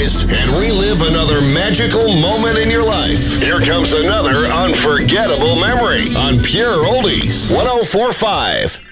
oldies and relive another magical moment in your life. Here comes another unforgettable memory on Pure Oldies 104.5.